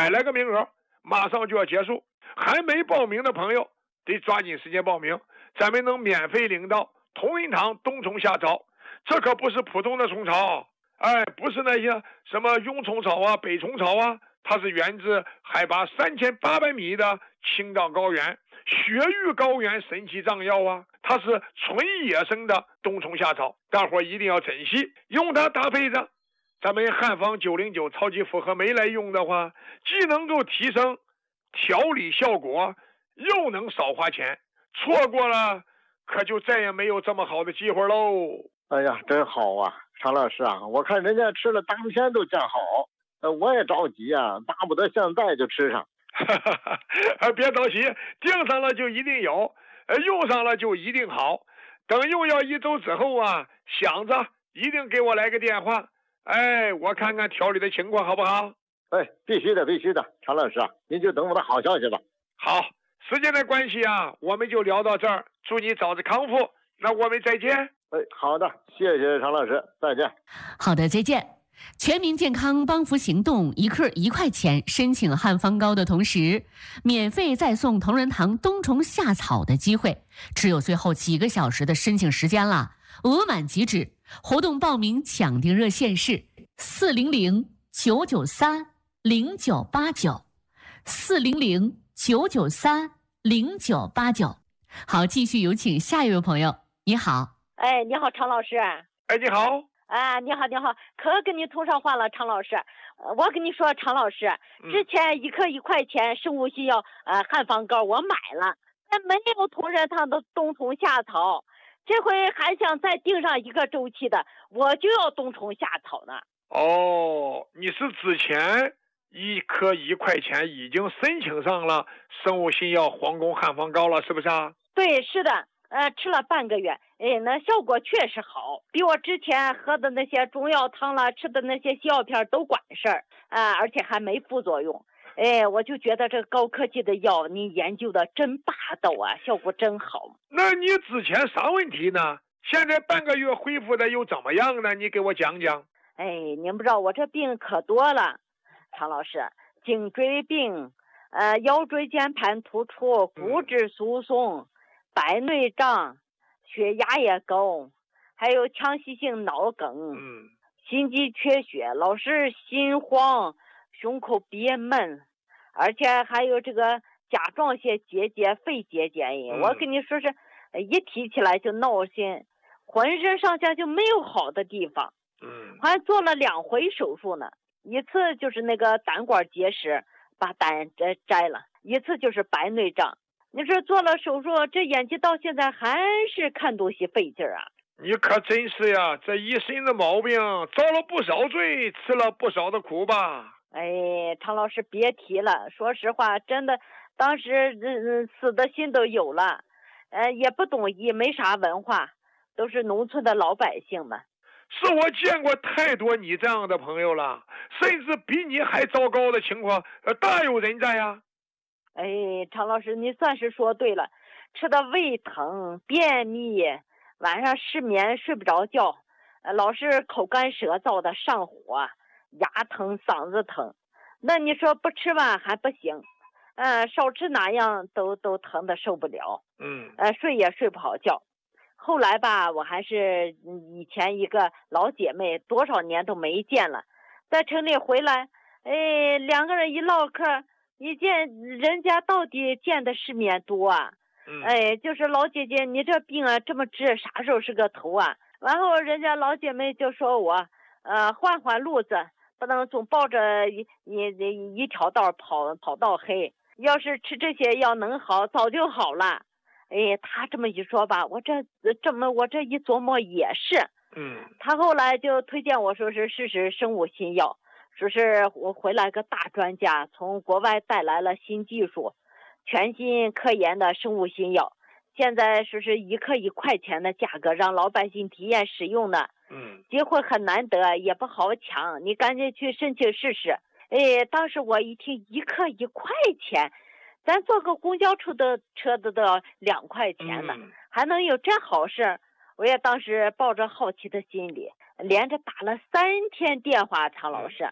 开了个名额，马上就要结束，还没报名的朋友得抓紧时间报名，咱们能免费领到同仁堂冬虫夏草。这可不是普通的虫草，不是那些什么蛹虫草啊、北虫草啊，它是源自海拔3800米的青藏高原雪域高原神奇藏药啊，它是纯野生的冬虫夏草，大伙一定要珍惜，用它搭配着咱们汉方909超级复合酶来用的话，既能够提升调理效果，又能少花钱，错过了可就再也没有这么好的机会喽。 哎呀，真好啊，常老师啊，我看人家吃了当天都见好，我也着急啊，巴不得现在就吃上。 别着急，订上了就一定有，用上了就一定好。等用药1周之后啊，想着一定给我来个电话，我看看调理的情况好不好？ 必须的，必须的，常老师啊，您就等我的好消息吧。 好，时间的关系啊，我们就聊到这儿，祝你早日康复，那我们再见。 好的，谢谢常老师，再见。 好的，再见。全民健康帮扶行动，1克1块钱，申请汉方膏的同时，免费再送同仁堂冬虫夏草的机会，只有最后几个小时的申请时间了，额满即止。活动报名抢订热线是400-993-0989，400-993-0989。好，继续有请下一位朋友。你好。 你好，常老师。 你好。 你好，可跟你通上话了，常老师。我跟你说，常老师，之前1克1块钱生物新药汉方膏我买了，但没有同仁堂的冬虫夏草，这回还想再订上1个周期的，我就要冬虫夏草呢。 你是之前1克1块钱已经申请上了生物新药皇宫汉方膏了，是不是啊？ 对，是的。吃了半个月，那效果确实好，比我之前喝的那些中药汤了，吃的那些西药片都管事儿，而且还没副作用。我就觉得这个高科技的药你研究的真霸道啊，效果真好。 那你之前啥问题呢？现在半个月恢复的又怎么样呢？你给我讲讲。 您不知道我这病可多了，常老师，颈椎病，腰椎间盘突出，骨质疏松，白内障，血压也高，还有腔隙性脑梗，心肌缺血，老是心慌，胸口憋闷，而且还有这个甲状腺结节、肺结节，我跟你说是一提起来就闹心，浑身上下就没有好的地方。还做了2回手术呢，一次就是那个胆管结石，把胆摘了，一次就是白内障。你说做了手术，这眼睛到现在还是看东西费劲啊！ 你可真是呀，这一身的毛病，遭了不少罪，吃了不少的苦吧？ 常老师别提了，说实话，真的，当时死的心都有了，也不懂医，没啥文化，都是农村的老百姓们。 是我见过太多你这样的朋友了，甚至比你还糟糕的情况，大有人在呀。 常老师，你算是说对了，吃的胃疼、便秘，晚上失眠睡不着觉，老是口干舌燥的上火，牙疼嗓子疼。那你说不吃吧还不行，少吃哪样都疼的受不了，睡也睡不好觉。后来吧，我还是以前一个老姐妹，多少年都没见了，在城里回来，2个人一唠嗑，一见人家到底见的世面多啊，就是老姐姐你这病啊这么治，啥时候是个头啊？然后人家老姐妹就说我换路子，不能总抱着一条道跑到黑，要是吃这些药能好早就好了。他这么一说吧，我这一琢磨也是，他后来就推荐我说是试试生物新药，说是我回来个大专家，从国外带来了新技术，全新科研的生物新药，现在说是1克1块钱的价格让老百姓体验使用呢。机会很难得，也不好抢，你赶紧去申请试试。当时我一听1克1块钱，咱坐个公交车的都要2块钱呢，还能有这好事？我也当时抱着好奇的心理，连着打了3天电话，常老师，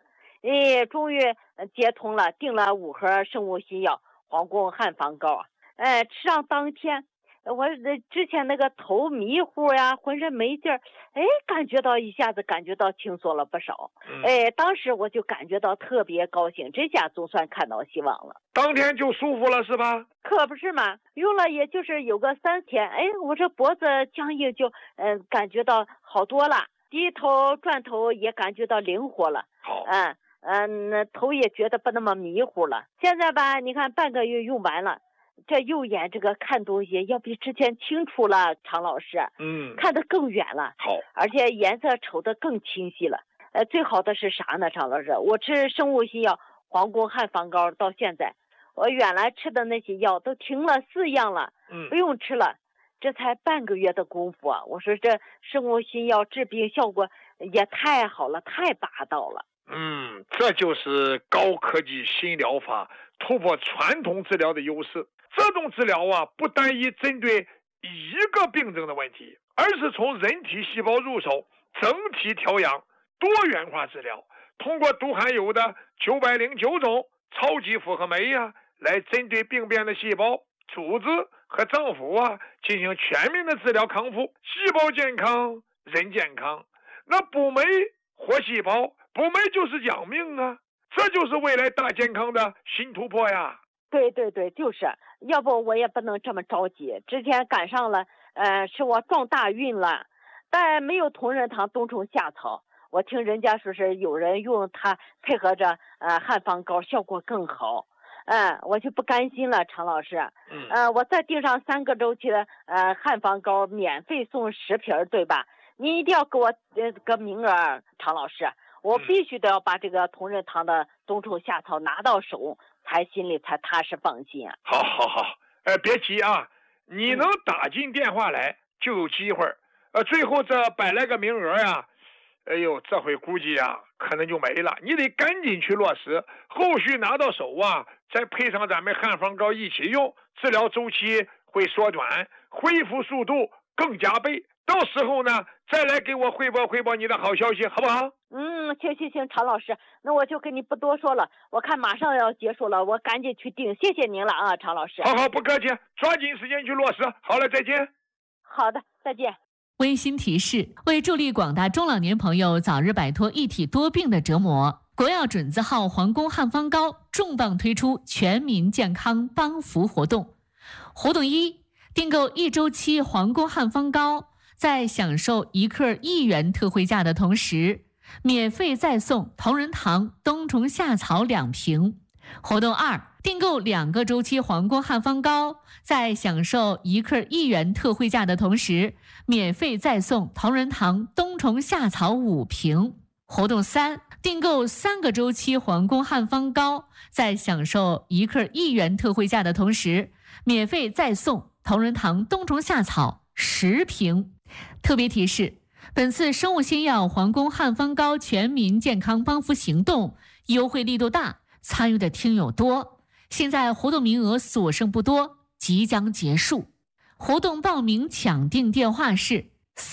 终于接通了，订了5盒生物新药皇宫汉方膏。吃上当天，我之前那个头迷糊呀，浑身没劲儿，一下子感觉到轻松了不少。当时我就感觉到特别高兴，这下总算看到希望了。 当天就舒服了是吧？ 可不是嘛，用了也就是有个3天，我这脖子僵硬就感觉到好多了，低头转头也感觉到灵活了。 好， 头也觉得不那么迷糊了。现在吧，你看半个月用完了，这右眼这个看东西要比之前清楚了，常老师。看得更远了。 好， 而且颜色瞅得更清晰了。最好的是啥呢，常老师？我吃生物新药皇宫汉方膏到现在，我原来吃的那些药都停了4样了，不用吃了。这才半个月的功夫啊！我说这生物新药治病效果也太好了，太霸道了。 这就是高科技新疗法突破传统治疗的优势。这种治疗啊，不单一针对一个病症的问题，而是从人体细胞入手，整体调养，多元化治疗。通过独含有的909种超级复合酶来针对病变的细胞、组织和脏腑进行全面的治疗康复。细胞健康，人健康。那补酶活细胞，补酶就是养命啊！这就是未来大健康的新突破呀！ 对，就是，要不我也不能这么着急。之前赶上了，是我撞大运了，但没有同仁堂冬虫夏草。我听人家说是有人用它配合着汉方膏效果更好，我就不甘心了，常老师。我再订上3个周期的汉方膏，免费送10瓶，对吧？你一定要给我个名额，常老师，我必须得要把这个同仁堂的冬虫夏草拿到手，才心里才踏实放心啊。 好，别急啊，你能打进电话来就有机会。最后这100来个名额呀，这回估计可能就没了，你得赶紧去落实，后续拿到手再配上咱们汉方膏一起用，治疗周期会缩短，恢复速度更加倍。到时候呢，再来给我汇报你的好消息，好不好？ 行，常老师，那我就跟你不多说了，我看马上要结束了，我赶紧去订，谢谢您了啊，常老师。 好，不客气，抓紧时间去落实。好了，再见。 好的，再见。 温馨提示：为助力广大中老年朋友早日摆脱一体多病的折磨，国药准字号皇宫汉方膏重磅推出全民健康帮扶活动。活动1：订购1周期皇宫汉方膏，在享受1克1元特惠价的同时，免费再送同仁堂冬虫夏草2瓶。活动2：订购2个周期皇宫汉方膏，在享受1克1元特惠价的同时，免费再送同仁堂冬虫夏草5瓶。活动3：订购3个周期皇宫汉方膏，在享受1克1元特惠价的同时，免费再送同仁堂冬虫夏草10瓶。特别提示：本次生物新药皇宫汉方膏全民健康帮扶行动优惠力度大，参与的听友多，现在活动名额所剩不多，即将结束。活动报名抢订电话是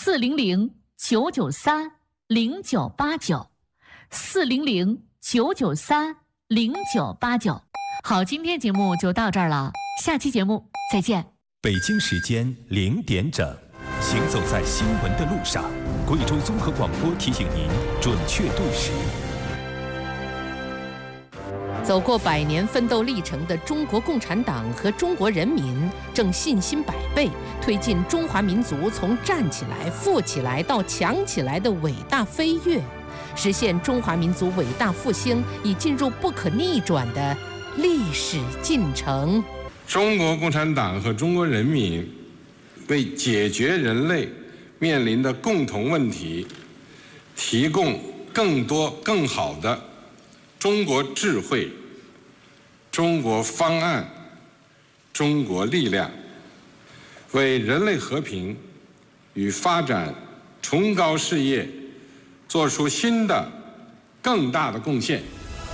400-993-0989 400-993-0989。好，今天节目就到这儿了，下期节目再见。 北京时间0点整，行走在新闻的路上，贵州综合广播提醒您准确对时。 走过100年奋斗历程的中国共产党和中国人民正信心百倍，推进中华民族从站起来、富起来到强起来的伟大飞跃，实现中华民族伟大复兴已进入不可逆转的历史进程。 中国共产党和中国人民为解决人类面临的共同问题，提供更多更好的中国智慧、中国方案、中国力量，为人类和平与发展崇高事业做出新的更大的贡献。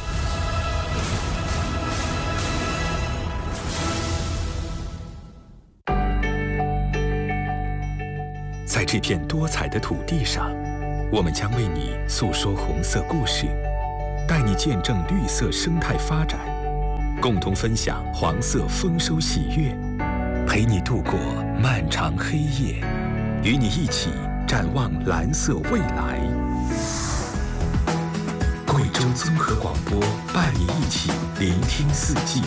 在这片多彩的土地上，我们将为你诉说红色故事， 带你见证绿色生态发展，共同分享黄色丰收喜悦，陪你度过漫长黑夜，与你一起展望蓝色未来。贵州综合广播伴你一起聆听四季。